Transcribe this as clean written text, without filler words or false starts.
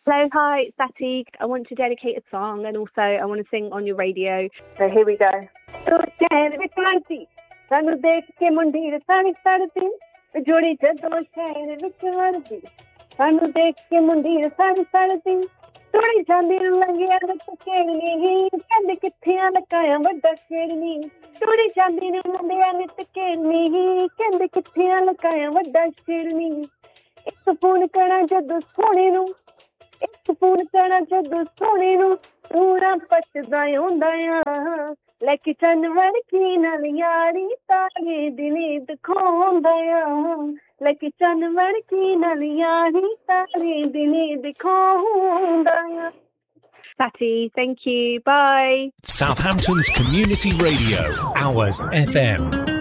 Hello, hi, it's Betty. I want to dedicate a song and also I want to sing on your radio. So here we go. ਸਾਨੂੰ ਦੇਖ ਕੇ ਮੁੰਡੀ ਸਾਰੀ ਸੜਦੀ ਜੋੜੀ ਜਦੋਂ ਸ਼ਹਿਰ ਵਿੱਚ ਵੜਦੀ ਸਾਨੂੰ ਦੇਖ ਕੇ ਮੁੰਡੀ ਸਾਰੀ ਸੜਦੀ ਤੋੜੀ ਜਾਂਦੀ ਨੂੰ ਲੰਘਿਆ ਵਿੱਚ ਕੇੜਨੀ ਕਹਿੰਦੇ ਕਿੱਥੇ ਆ ਲਕਾਇਆ ਵੱਡਾ ਸ਼ੇਰਨੀ ਤੋੜੀ ਜਾਂਦੀ ਨੂੰ ਮੁੰਡਿਆਂ ਨਿੱਤ ਕੇੜਨੀ ਕਹਿੰਦੇ ਕਿੱਥੇ ਆ ਲਕਾਇਆ ਵੱਡਾ ਸ਼ੇਰਨੀ ਇੱਕ ਫੋਨ ਕਰਾਂ ਜਦੋਂ ਸੋਹਣੇ ਨੂੰ ਇੱਕ ਫੋਨ ਕਰਾਂ ਜਦੋਂ ਸੋਹਣੇ ਨੂੰ ਪੂਰਾ ਪੱਟਦਾ ਆਉਂਦਾ ਆ ਲੈ ਕੇ ਚੰਨ ਵਰਗੀ ਨਾਲ ਯਾਰੀ ਤਾਰੇ ਦਿਨੇ ਦਿਖਾਉਂਦਾ ਆ ਲੈ ਕੇ ਚੰਨ ਵਰਗੀ ਨਾਲ ਯਾਰੀ ਤਾਰੇ ਦਿਨੇ ਦਿਖਾਉਂਦਾ ਆ Fatty, thank you. Bye. Southampton's Community Radio, Hours FM.